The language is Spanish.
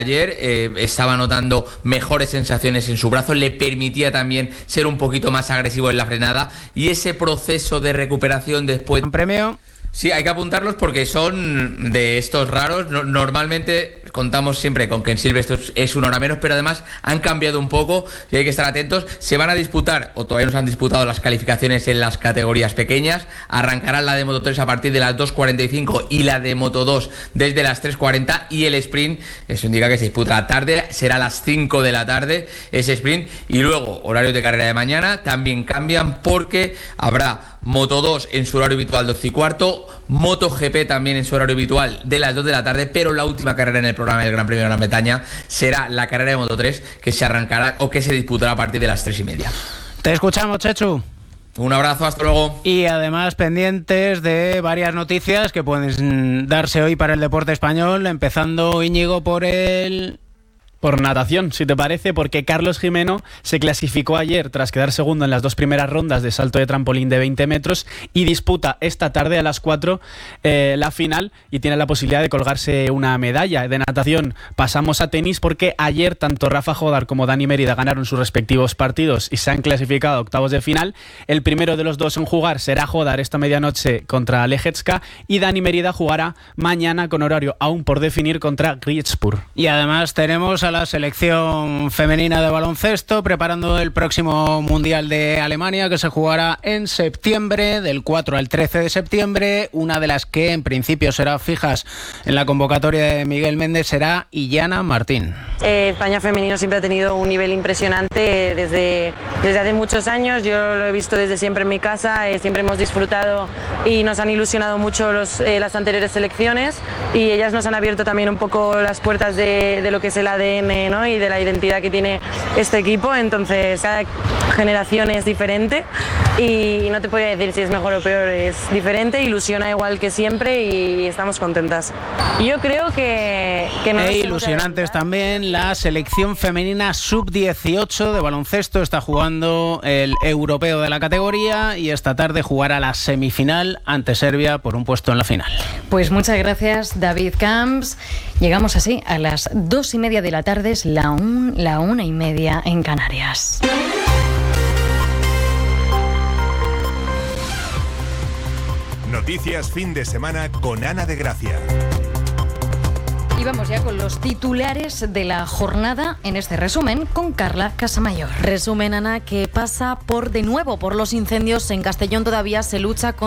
ayer, estaba notando mejores sensaciones en su brazo, le permitía también ser un poquito más agresivo en la frenada, y ese proceso de recuperación después... ¿Un premio? Sí, hay que apuntarlos porque son de estos raros. Normalmente contamos siempre con que en Silverstone es una hora menos, pero además han cambiado un poco y hay que estar atentos. Se van a disputar, o todavía no se han disputado, las calificaciones en las categorías pequeñas. Arrancarán la de Moto 3 a partir de las 2:45 y la de Moto 2 desde las 3:40, y el sprint, eso indica que se disputa la tarde, será a las 5 de la tarde ese sprint, y luego horarios de carrera de mañana también cambian porque habrá Moto 2 en su horario habitual 12:15, MotoGP también en su horario habitual de las 2 de la tarde, pero la última carrera en el programa del Gran Premio de Gran Bretaña será la carrera de Moto 3, que se arrancará o que se disputará a partir de las 3:30. Te escuchamos, Chechu. Un abrazo, hasta luego. Y además pendientes de varias noticias que pueden darse hoy para el deporte español, empezando, Íñigo, por natación, si te parece, porque Carlos Jimeno se clasificó ayer tras quedar segundo en las dos primeras rondas de salto de trampolín de 20 metros y disputa esta tarde a las 4 la final y tiene la posibilidad de colgarse una medalla. De natación pasamos a tenis porque ayer tanto Rafa Jodar como Dani Mérida ganaron sus respectivos partidos y se han clasificado a octavos de final. El primero de los dos en jugar será Jodar esta medianoche contra Lejecka y Dani Mérida jugará mañana con horario aún por definir contra Grietspur. Y además tenemos a la selección femenina de baloncesto preparando el próximo Mundial de Alemania, que se jugará en septiembre, del 4 al 13 de septiembre. Una de las que en principio será fijas en la convocatoria de Miguel Méndez será Illana Martín. España femenino siempre ha tenido un nivel impresionante desde hace muchos años. Yo lo he visto desde siempre en mi casa, siempre hemos disfrutado y nos han ilusionado mucho las anteriores selecciones, y ellas nos han abierto también un poco las puertas de lo que es el ADN, ¿no? Y de la identidad que tiene este equipo. Entonces cada generación es diferente y no te podría decir si es mejor o peor, es diferente, ilusiona igual que siempre y estamos contentas. Yo creo que no ilusionantes también la selección femenina sub-18 de baloncesto. Está jugando el europeo de la categoría y esta tarde jugará la semifinal ante Serbia por un puesto en la final. Pues muchas gracias, David Camps. Llegamos así a las 2:30 de la tarde, es la 1:30 en Canarias. Noticias fin de semana con Ana de Gracia. Y vamos ya con los titulares de la jornada en este resumen con Carla Casamayor. Resumen, Ana, que pasa de nuevo por los incendios en Castellón. Todavía se lucha con